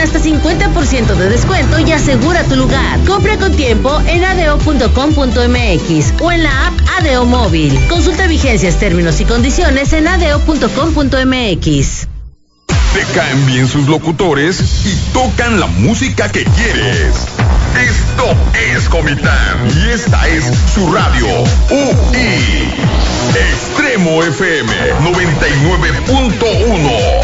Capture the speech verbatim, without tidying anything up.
hasta cincuenta por ciento de descuento y asegura tu lugar. Compra con tiempo en adeo punto com punto mx o en la app Adeo Móvil. Consulta vigencias, términos y condiciones en adeo punto com punto mx. Te caen bien sus locutores y tocan la música que quieres. Esto es Comitán y esta es su radio U I Extremo F M noventa y nueve punto uno.